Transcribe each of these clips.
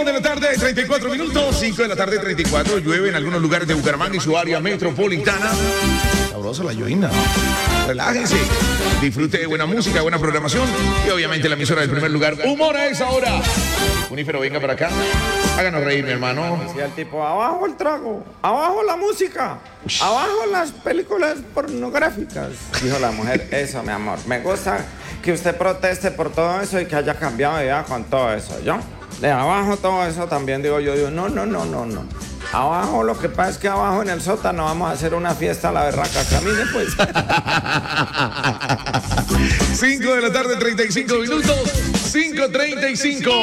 5 de la tarde, 34 minutos. 5 de la tarde, 34. Llueve en algunos lugares de Bucaramanga y su área metropolitana. Sabrosa la llovina. Relájense. Disfrute de buena música, buena programación. Y obviamente la emisora del primer lugar. Humor a esa hora. Unífero, venga para acá. Háganos reír, mi hermano. Decía el tipo, abajo el trago, abajo la música, abajo las películas pornográficas. Dijo la mujer, eso, mi amor, me gusta que usted proteste por todo eso y que haya cambiado de idea con todo eso, ¿yo? De abajo todo eso también digo, no. Abajo, lo que pasa es que abajo en el sótano vamos a hacer una fiesta a la berraca. Camine, pues. 5 de la tarde, 35 minutos. 5:35.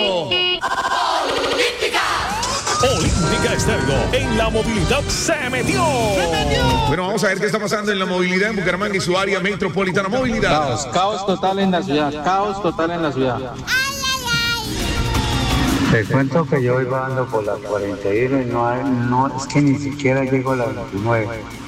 Olímpica Estéreo en la movilidad se metió. Bueno, vamos a ver qué está pasando en la movilidad en Bucaramanga y su área metropolitana. Movilidad. Caos total en la ciudad, caos total en la ciudad. Te cuento que yo iba andando por la 41 y no, es que ni siquiera llego a la 29.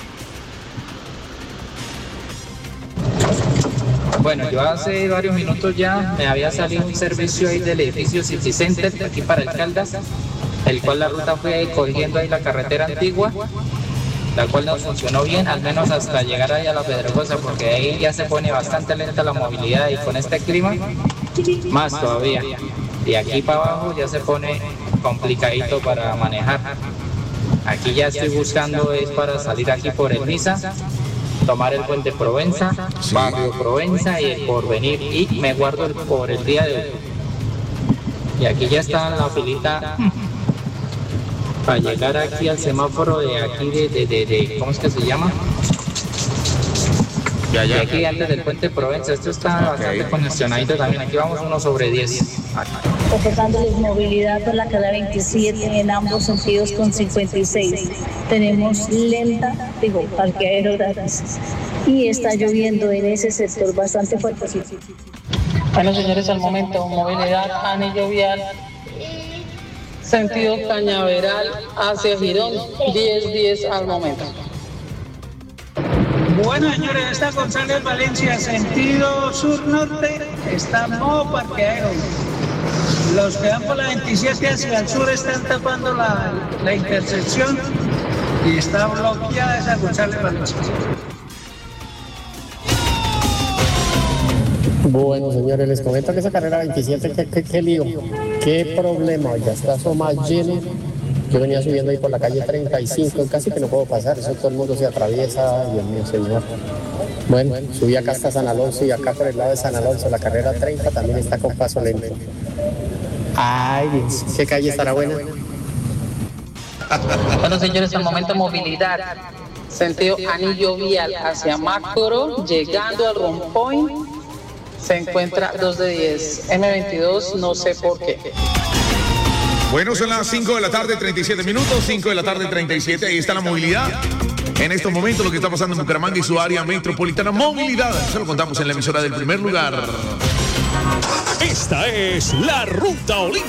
Bueno, yo hace varios minutos ya me había salido un servicio ahí del edificio City Center, de aquí para el Caldas, el cual la ruta fue ahí cogiendo ahí la carretera antigua, la cual nos funcionó bien, al menos hasta llegar ahí a la Pedregosa, porque ahí ya se pone bastante lenta la movilidad y con este clima, más todavía. Y aquí para abajo ya se pone complicadito para manejar. Aquí ya estoy buscando es para salir aquí por el Niza, tomar el puente Provenza, barrio Provenza y el Porvenir, y me guardo por el día de hoy. Y aquí ya está la filita para llegar aquí al semáforo de aquí de ¿cómo es que se llama? Y aquí antes del puente Provenza, esto está bastante congestionadito también. Aquí vamos 1 sobre 10. Ofrecándoles movilidad por la carrera 27 en ambos sentidos con 56. Tenemos parqueadero gratis. Y está lloviendo en ese sector bastante fuerte. Bueno, señores, al momento, movilidad anillo vial, sentido Cañaveral hacia Girón, 10-10 al momento. Bueno, señores, está González Valencia, sentido sur-norte, está modo parqueadero. Los que van por la 27 hacia el sur están tapando la intersección y está bloqueada esa González Valencia. Bueno, señores, les comento que esa carrera 27, qué lío, qué problema, ya está eso más lleno. Yo venía subiendo ahí por la calle 35, casi que no puedo pasar, eso todo el mundo se atraviesa, Dios mío, señor. Bueno, subí acá hasta San Alonso y acá por el lado de San Alonso, la carrera 30 también está con paso lento. Ay, Dios, ¿qué calle estará buena? Bueno, señores, al momento movilidad, sentido anillo vial hacia Macro, llegando al Rompoint, se encuentra 2 de 10, M22, no sé por qué. Bueno, son las 5 de la tarde, 37 minutos, 5 de la tarde, 37, ahí está la movilidad. En estos momentos lo que está pasando en Bucaramanga y su área metropolitana, movilidad. Se lo contamos en la emisora del primer lugar. Esta es la Ruta Olímpica.